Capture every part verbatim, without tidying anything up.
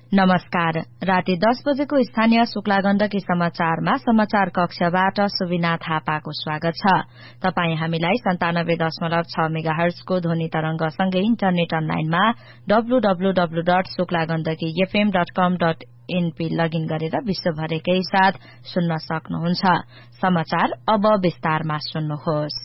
नमस्कार। राति दस बजेको स्थानीय शुक्लागण्डकी समाचारमा समाचार कक्षबाट सुविना थापाको स्वागत छ। तपाई हामीलाई सन्तानब्बे दशमलव छ मेगाहर्जको ध्वनि तरंगसँगै इन्टरनेट अनलाइनमा W W W dot शुक्लागण्डकी FM dot कम डट एनपी लगइन गरेर विश्वभरिकै साथ सुन्न सक्नुहुन्छ। समाचार अब विस्तारमा सुन्नुहोस्।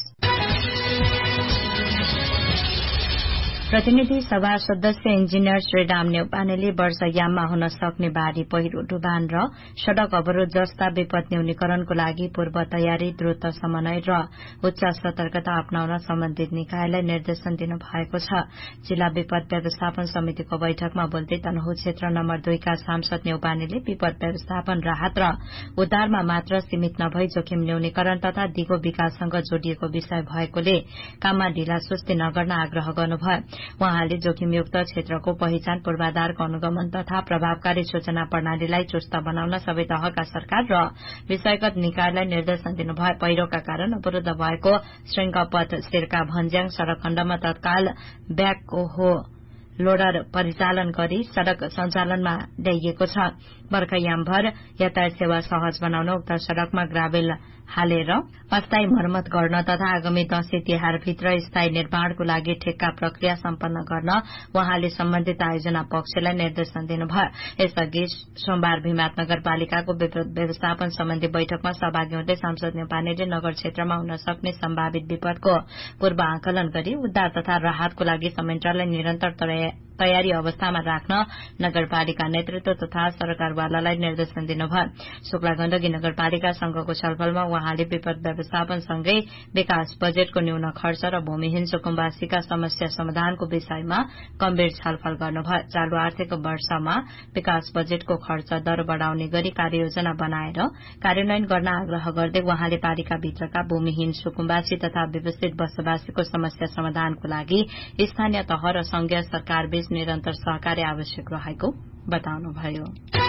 प्रतिनिधि सभा सदस्य इन्जिनियर श्रीराम नेउपानेले वर्षयाममा हुन सक्ने बाढ़ी पहिरो डुबान र सड़क अवरोध जस्ता विपद न्यूनीकरणको लागि पूर्व तयारी द्रुत समन्वय र उच्च सतर्कता अपनाउन सम्बन्धित निकायलाई निर्देशन दिनु भएको छ। जिल्ला विपद व्यवस्थापन समितिको बैठकमा बोल्दै तनहुँ क्षेत्र नम्बर दुईका सांसद नेउपानेले विपद व्यवस्थापन राहत र उद्धारमा मात्र सीमित नभई जोखिम न्यूनीकरण तथा दिगो विकाससँग जोडिएको विषय भएकोले काममा ढिलासुस्ती नगर्न आग्रह गर्नुभयो। उहाँले जोखिमयुक्त क्षेत्रको पहिचान, पूर्वाधारको अनुगमन तथा प्रभावकारी सूचना प्रणालीलाई चुस्त बनाउन सबै तहका सरकार र विषयगत निकायलाई निर्देशन दिनुभयो। पहिरोका कारण अवरुद्ध भएको श्रृंखपथ सिर्का भन्ज्याङ सड़क खण्डमा तत्काल ब्याकहो लोडर परिचालन गरी सड़क सञ्चालनमा ल्याइएको छ। बर्खायामभर यातायात सेवा सहज बनाउन उक्त सड़कमा ग्राभेल हालेर अस्थायी मर्मत गर्न तथा आगामी दशैं तिहारभित्र स्थायी निर्माणको लागि ठेक्का प्रक्रिया सम्पन्न गर्न उहाँले सम्बन्धित आयोजना पक्षलाई निर्देशन दिनुभयो। यसअघि सोमबार भीमहाट नगरपालिकाको विपद व्यवस्थापन सम्बन्धी बैठकमा सहभागी हुँदै सांसद नेउपानेले नगर क्षेत्रमा हुन सक्ने सम्भावित विपदको पूर्व आकलन गरी उद्धार तथा राहतको लागि संयन्त्रलाई निरन्तर तयारी अवस्थामा राख्न नगरपालिका नेतृत्व तथा सरकारवालालाई निर्देशन दिनुभयो। शुक्लागण्डकी नगरपालिका संघको छलफलमा उहाँले विपद व्यवस्थापनसँगै विकास बजेटको न्यून खर्च र भूमिहीन सुकुम्बासीका समस्या समाधानको विषयमा गम्भीर छलफल गर्नुभयो। चालू आर्थिक वर्षमा विकास बजेटको खर्च दर बढ़ाउने गरी कार्ययोजना बनाएर कार्यान्वयन गर्न आग्रह गर्दै उहाँले पालिकाभित्रका भूमिहीन सुकुम्बासी तथा व्यवस्थित बसोबासीको समस्या समाधानको लागि स्थानीय तह र संघीय सरकार बीच निरन्तर सहकार्य आवश्यक रहेको बताउनुभयो।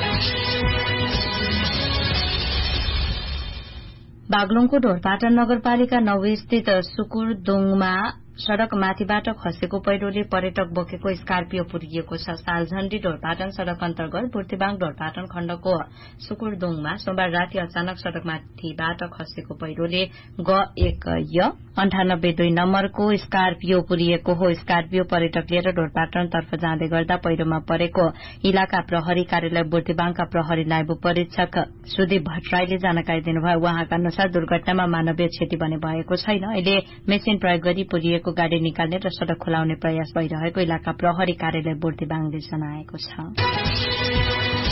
बागलुङको ढोरपाटन नगरपालिका नौ स्थित सुकुरदोङमा सड़क माथिबाट खसेको पहिरोले पर्यटक बोकेको स्कार्पियो पुरिएको छ। सालझण्डी ढोरपाटन सड़क अन्तर्गत बुर्तिबाङ ढोरपाटन खण्डको सुकुरदोङमा सोमबार राति अचानक सड़क माथिबाट खसेको पहिरोले ग एक य अन्ठानब्बे दुई नम्बरको स्कार्पियो पुरिएको हो। स्कार्पियो पर्यटक लिएर ढोरपाटनतर्फ जाँदै गर्दा पहिरोमा परेको इलाका प्रहरी कार्यालय बुर्तिबाङका प्रहरी नायब परीक्षक सुदीप भट्टराईले जानकारी दिनुभयो। उहाँका अनुसार दुर्घटनामा मानवीय क्षति भने भएको छैन। अहिले मेसिन प्रयोग गरी पुरिएको गाड़ी निकाल्ने र सड़क खुलाउने प्रयास भइरहेको इलाका प्रहरी कार्यालय बुर्तिबाङले जनाएको छ।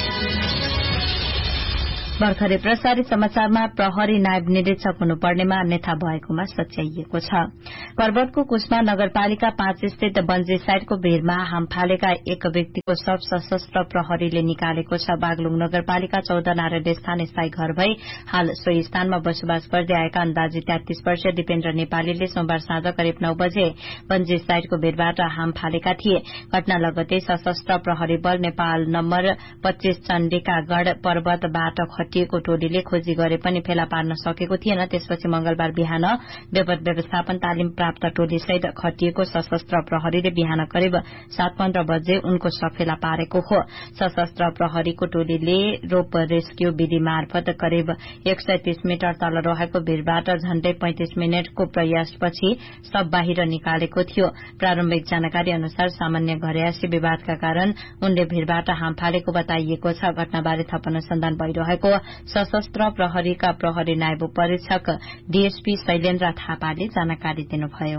भर्खरै प्रसारित समाचारमा प्रहरी नायब निरीक्षक हुनुपर्नेमा अन्यथा भएकोमा सच्याइएको छ। पर्वतको कुस्मा नगरपालिका पाँच स्थित बन्जी साइडको भीरमा हाम फालेका एक व्यक्तिको शव सशस्त्र प्रहरीले निकालेको छ। बागलुङ नगरपालिका चौध नारायण स्थान स्थायी घर भई हाल सोही स्थानमा बसोबास गर्दै आएका अन्दाजी तेत्तीस वर्षीय दिपेन्द्र नेपालीले सोमबार साँझ करिब नौ बजे बन्जी साइडको भीरबाट हाम फालेका थिए। घटना लगतै सशस्त्र प्रहरी बल नेपाल नम्बर पच्चीस चण्डिकागढ़ पर्वतबाट खटिएको टोलीले खोजी गरे पनि फेला पार्न सकेको थिएन। त्यसपछि मंगलबार बिहान विपद व्यवस्थापन तालिम प्राप्त टोलीसहित खटिएको सशस्त्र प्रहरीले बिहान करिब सात पन्ध्र बजे उनको शव फेला पारेको हो। सशस्त्र प्रहरीको टोलीले रोप रेस्क्यू विधि मार्फत करिब एक सय तीस मिटर तल रहेको भीरबाट झण्डै पैंतिस मिनटको प्रयासपछि शव बाहिर निकालेको थियो। प्रारम्भिक जानकारी अनुसार सामान्य घरेयासी विवादका कारण उनले भीरबाट हाम फालेको बताइएको छ। घटनाबारे थप अनुसन्धान भइरहेको सशस्त्र प्रहरीका प्रहरी नायब परीक्षक डीएसपी शैलेन्द्र थापाले जानकारी दिनुभयो।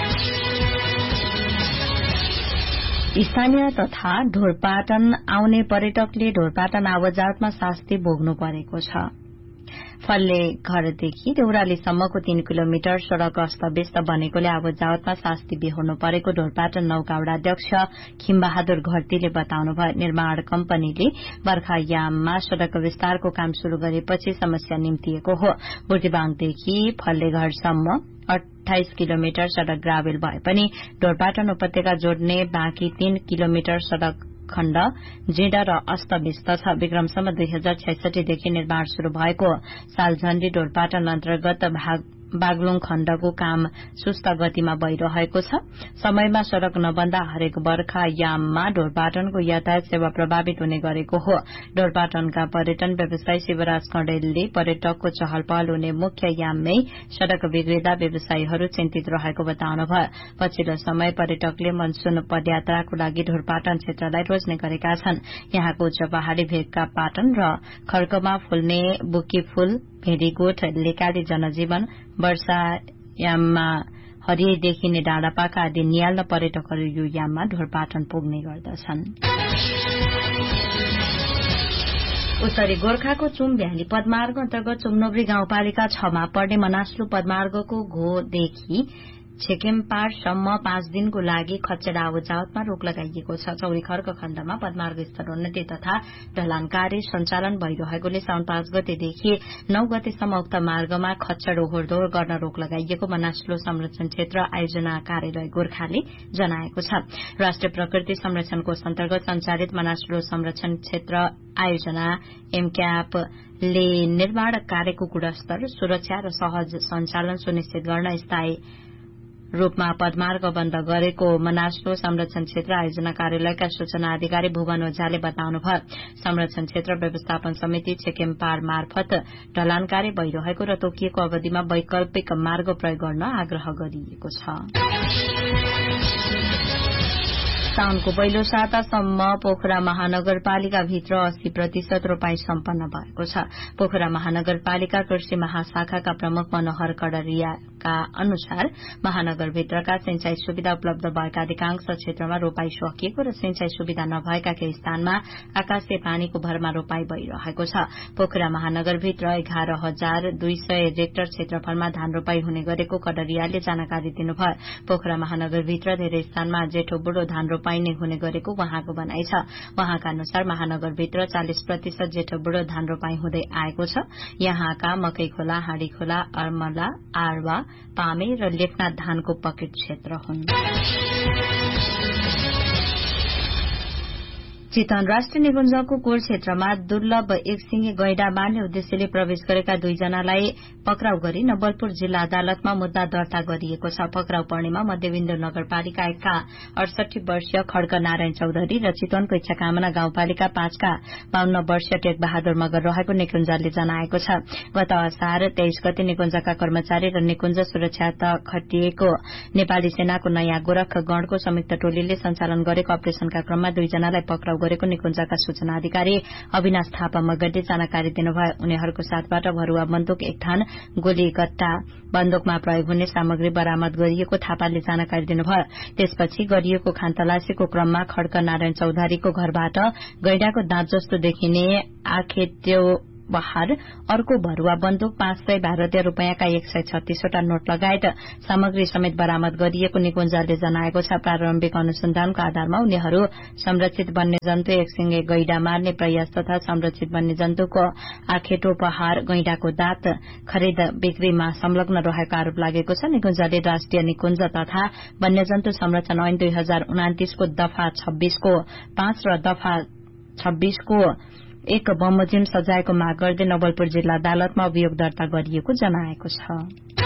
स्थानीय तथा ढोरपाटन आउने पर्यटकले ढोरपाटन आवतजावतमा शास्ति भोग्नु परेको छ। फल्ले घरदेखि देउरालीसम्मको तीन किलोमिटर सड़क अस्तव्यस्त बनेकोले आवत जावतमा शास्ति बिहोर्नु परेको ढोरपाटन नौका अध्यक्ष खिमबहादुर घरतीले बताउनुभयो। निर्माण कम्पनीले बर्खायाममा सड़क विस्तारको काम शुरू गरेपछि समस्या निम्तिएको हो। बुर्तिबाङदेखि फल्लेघरसम्म अठाइस किलोमिटर सड़क ग्राभेल भए पनि ढोरपाटन उपत्यका जोड्ने बाँकी तीन किलोमिटर सड़क खण्ड जीर्ण र अस्तव्यस्त छ। विक्रमसम्म दुई हजार छैसठीदेखि निर्माण शुरू भएको सालझण्डी ढोरपाटन अन्तर्गत भाग बागलुङ खण्डको काम सुस्त गतिमा भइरहेको छ। समयमा सड़क नबन्दा हरेक बर्खा याममा ढोरपाटनको यातायात सेवा प्रभावित हुने गरेको हो। ढोरपाटनका पर्यटन व्यवसायी शिवराज कण्डेलले पर्यटकको चहल पहल हुने मुख्य याममै सड़क बिग्रिँदा व्यवसायीहरू चिन्तित रहेको बताउनुभयो। पछिल्लो समय पर्यटकले मनसून पदयात्राको लागि ढोरपाटन क्षेत्रलाई रोज्ने गरेका छन्। यहाँको उच्च पहाड़ी भेगका पाटन र खर्कमा फुल्ने बुकी फूल, भेडीगोठ, लेकाली जनजीवन, वर्षायाममा हरियै देखिने डाँडापाका आदि नियाल्न पर्यटकहरू यो याममा ढोरपाटन पुग्ने गर्दछन्। उत्तरी गोर्खाको चुम भ्याली पदमार्ग अन्तर्गत चुम्नोब्री गाउँपालिका छमा पर्ने मनास्लु पदमार्गको घोदेखि छेकेमपारसम्म पाँच दिनको लागि खच्चडा आवजावतमा रोक लगाइएको छ। चौरी खर्क खण्डमा पदमार्ग स्तरोन्नति तथा ढलान कार्य सञ्चालन भइरहेकोले साउन पाँच गतेदेखि नौ गतेसम्म उक्त मार्गमा खच्चड ओहोरदोहोर गर्न रोक लगाइएको मनास्लु संरक्षण क्षेत्र आयोजना कार्यालय गोर्खाले जनाएको छ। राष्ट्रिय प्रकृति संरक्षण कोष अन्तर्गत सञ्चालित मनास्लु संरक्षण क्षेत्र आयोजना एमक्यापले निर्माण कार्यको गुणस्तर, सुरक्षा र सहज सञ्चालन सुनिश्चित गर्न स्थायी रूपमा पदमार्ग बन्द गरेको मनास्लु संरक्षण क्षेत्र आयोजना कार्यालयका सूचना अधिकारी भुवन ओझाले बताउनुभयो। संरक्षण क्षेत्र व्यवस्थापन समिति छेकेमपार मार्फत ढलान कार्य भइरहेको र तोकिएको अवधिमा वैकल्पिक मार्ग प्रयोग गर्न आग्रह गरिएको छ। साउनको पहिलो सातासम्म पोखरा महानगरपालिकाभित्र अस्सी प्रतिशत रोपाई सम्पन्न भएको छ। पोखरा महानगरपालिका कृषि महाशाखाका प्रमुख मनोहर कड़रियाका अनुसार महानगरभित्रका सिंचाई सुविधा उपलब्ध भएका अधिकांश क्षेत्रमा रोपाई सकिएको र सिंचाई सुविधा नभएका केही स्थानमा आकाशीय पानीको भरमा रोपाई भइरहेको छ। पोखरा महानगरभित्र एघार हजार दुई सय हेक्टर क्षेत्रफलमा धान रोपाई हुने गरेको कड़रियाले जानकारी दिनुभयो। पोखरा महानगरभित्र धेरै स्थानमा जेठो बुढो धान रोपाई नै हुने गरेको वहाँको भनाइ छ। वहाँका अनुसार महानगरभित्र चालिस प्रतिशत जेठो बुढो धान रोपाई हुँदै आएको छ। यहाँका मकै खोला, हाँडी खोला, अर्मला, आरवा, पामे र लेखनाथ धानको पकेट क्षेत्र हुन्। चितवन राष्ट्रिय निकुञ्जको कोर क्षेत्रमा दुर्लभ एकसिंगे गैंडा मार्ने उद्देश्यले प्रवेश गरेका दुईजनालाई पक्राउ गरी नवलपुर जिल्ला अदालतमा मुद्दा दर्ता गरिएको छ। पक्राउ पर्नेमा मध्यविन्दु नगरपालिका एकका अडसठी वर्षीय खड्ग नारायण चौधरी र चितवनको इच्छाकामना गाउँपालिका पाँचका बाहन्न वर्षीय टेक बहादुर मगर रहेको निकुञ्जले जनाएको छ। गत असार तेइस गते निकुञ्जका कर्मचारी र निकुञ्ज सुरक्षा खटिएको नेपाली सेनाको नयाँ गोरख गणको संयुक्त टोलीले सञ्चालन गरेको अपरेशनका क्रममा दुईजनालाई पक्राउ गरेको निकुञ्जका सूचना अधिकारी अविनाश थापा मगरले जानकारी दिनुभयो। उनीहरूको साथबाट भरुवा बन्दुक एक थान, गोली गट्टा, बन्दुकमा प्रयोग हुने सामग्री बरामद गरिएको थापाले जानकारी दिनुभयो। त्यसपछि गरिएको खानतलासीको क्रममा खड्ग नारायण चौधरीको घरबाट गैंडाको दाँत जस्तो देखिने आखेत्यो बहार, अर्को भरुवा बन्दुक, पाँच सय भारतीय रूपियाँका एक सय छत्तीसवटा नोट लगायत सामग्री समेत बरामद गरिएको निकुञ्जले जनाएको छ। प्रारम्भिक अनुसन्धानको आधारमा उनीहरू संरक्षित वन्यजन्तु एकसिंगे गैंडा मार्ने प्रयास तथा संरक्षित वन्यजन्तुको आखेटो पहार, गैंडाको दाँत खरिद बिक्रीमा संलग्न रहेको आरोप लागेको छ। निकुञ्जले राष्ट्रिय निकुञ्ज तथा वन्यजन्तु संरक्षण ऐन दुई हजार उनातिसको दफा छब्बीसको पाँच र दफा छब्बीसको एक बमोजिम सजायको माग गर्दै नवलपुर जिल्ला अदालतमा अभियोग दर्ता गरिएको जनाएको छ।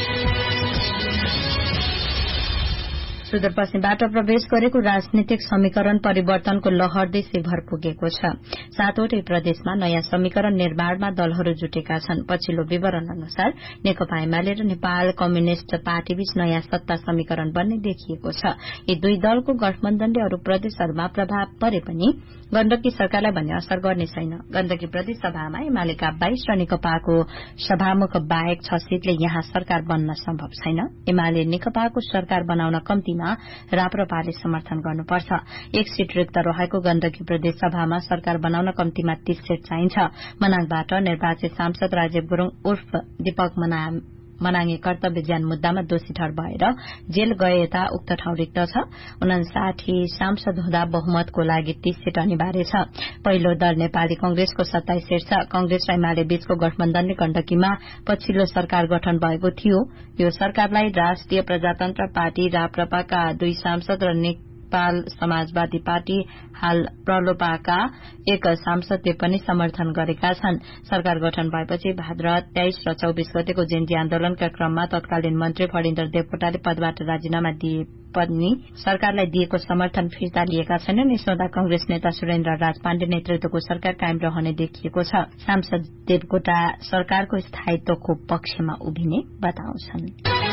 सुदूरपश्चिमबाट प्रवेश गरेको राजनीतिक समीकरण परिवर्तनको लहर देशैभर पुगेको छ। सातवटै प्रदेशमा नयाँ समीकरण निर्माणमा दलहरू जुटेका छन्। पछिल्लो विवरण अनुसार नेकपा एमाले र नेपाल कम्युनिष्ट पार्टीबीच नयाँ सत्ता समीकरण बन्ने देखिएको छ। यी दुई दलको गठबन्धनले अरू प्रदेशहरूमा प्रभाव परे पनि गण्डकी सरकारलाई भन्ने असर गर्ने छैन। गण्डकी प्रदेश सभामा एमालेका बाइस र नेकपाको सभामुख बाहेक छ सीटले यहाँ सरकार बन्न सम्भव छैन। एमाले नेकपाको सरकार बनाउन कम्तीमा राप्रपाले समर्थन गर्नुपर्छ। एक सीट रिक्त रहेको गण्डकी प्रदेश सभामा सरकार बनाउन कम्तीमा तीस सीट चाहिन्छ। मनाङबाट निर्वाचित सांसद राजीव गुरूङ उर्फ दीपक मना मनाङे कर्तव्य ज्यान मुद्दामा दोषी ठहर भएर जेल गए यता उक्त ठाउँ रिक्त छ। उनासाठी सांसद हुँदा बहुमतको लागि तीस सीट अनिवार्य छ। पहिलो दल नेपाली कंग्रेसको सत्ताइस सीट छ। कंग्रेस र एमाले बीचको गठबन्धनले गण्डकीमा पछिल्लो सरकार गठन भएको थियो। यो सरकारलाई राष्ट्रिय प्रजातन्त्र पार्टी राप्रपाका दुई सांसद र लोकपाल समाजवादी पार्टी हाल प्रलोपाका एक सांसदले पनि समर्थन गरेका छन्। सरकार गठन भएपछि भाद्र तेइस र चौबिस गतेको जेन्जी आन्दोलनका क्रममा तत्कालीन मन्त्री फणिन्द्र देवकोटाले पदबाट राजीनामा दिए पनि सरकारलाई दिएको समर्थन फिर्ता लिएका छैनन्। यसोदा कंग्रेस नेता सुरेन्द्र राज पाण्डे नेतृत्वको सरकार कायम रहने देखिएको छ। सांसद देवकोटा सरकारको स्थायित्वको पक्षमा उभिने बताउँछन्।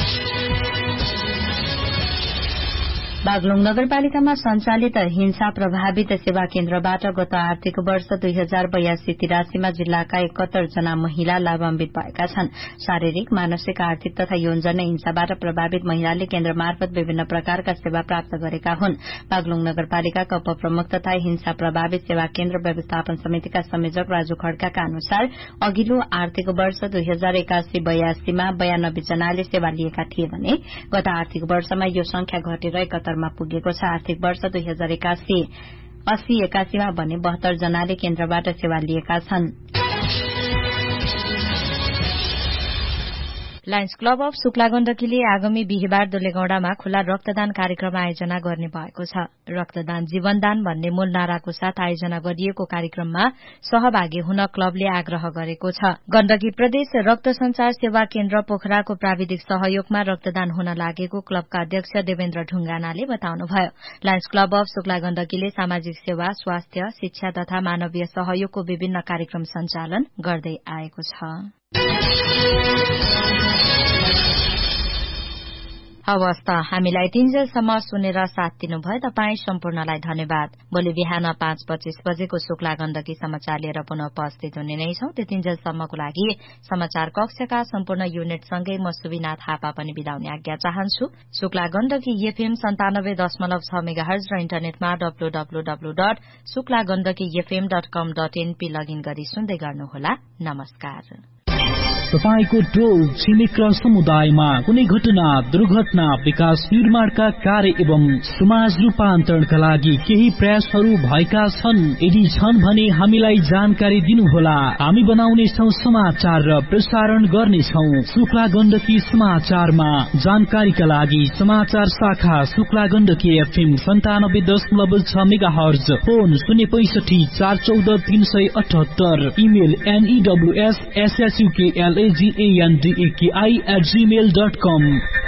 बागलुङ नगरपालिकामा सञ्चालित हिंसा प्रभावित सेवा केन्द्रबाट गत आर्थिक वर्ष दुई हजार बयासी तिरासीमा जिल्लाका एकहत्तर जना महिला लाभान्वित भएका छन्। शारीरिक, मानसिक, आर्थिक तथा यौनजन्य हिंसाबाट प्रभावित महिलाले केन्द्र मार्फत विभिन्न प्रकारका सेवा प्राप्त गरेका हुन्। बागलुङ नगरपालिकाका उपप्रमुख तथा हिंसा प्रभावित सेवा केन्द्र व्यवस्थापन समितिका संयोजक राजु खड्काका अनुसार अघिल्लो आर्थिक वर्ष दुई हजार एकासी बयासीमा बयानब्बे जनाले सेवा लिएका थिए भने गत आर्थिक वर्षमा यो संख्या घटेर एकहत्तर पुगेको छ। आर्थिक वर्ष दुई हजार एकासी अस्सी एकासीमा भने बहत्तर जनाले केन्द्रबाट सेवा लिएका छन्। लायन्स क्लब अफ शुक्ला गण्डकीले आगामी बिहिबार दोलेगौडामा खुला रक्तदान कार्यक्रम आयोजना गर्ने भएको छ। रक्तदान जीवनदान भन्ने मूल नाराको साथ आयोजना गरिएको कार्यक्रममा सहभागी हुन क्लबले आग्रह गरेको छ। गण्डकी प्रदेश रक्त संचार सेवा केन्द्र पोखराको प्राविधिक सहयोगमा रक्तदान हुन लागेको क्लबका अध्यक्ष देवेन्द्र ढुंगानाले बताउनुभयो। लायन्स क्लब अफ शुक्ला गण्डकीले सामाजिक सेवा, स्वास्थ्य, शिक्षा तथा मानवीय सहयोगको विभिन्न कार्यक्रम सञ्चालन गर्दै आएको छ। हवस् त हामीलाई तीनजेलसम्म सुनेर साथ दिनुभयो तपाईँ सम्पूर्णलाई धन्यवाद। भोलि बिहान पाँच पच्चीस बजेको शुक्ला गण्डकी समाचार लिएर पुनः उपस्थित हुने नै छौं। त्यतिन्जेलसम्मको लागि समाचार कक्षका सम्पूर्ण युनिटसँगै म सुबिना थापा पनि बिदा हुने आज्ञा चाहन्छु। शुक्ला गण्डकी एफएम सन्तानब्बे दशमलव छ मेगाहर्ज र इन्टरनेटमा W W W dot Shukla Gandaki FM dot कम डट एनपी लगइन गरी सुन्दै गर्नुहोला। नमस्कार। तपाईको टोल छिमेक र समुदायमा कुनै घटना, दुर्घटना, विकास निर्माणका कार्य एवं समाज रूपान्तरणका लागि केही प्रयासहरू भएका छन्? यदि छन् भने हामीलाई जानकारी दिनुहोला। हामी बनाउनेछौं समाचार र प्रसारण गर्नेछौं। शुक्ला गण्डकी समाचारमा जानकारीका लागि समाचार शाखा शुक्ला गण्डकी एफएम सन्तानब्बे दशमलव छ मेगाहर्ज, फोन शून्य पैसठी चार चौध तीन सय अठहत्तर, email एनईडब्ल्यूएस एसएसयूकेएल एजीएनडीएकेआई at Gmail dot com.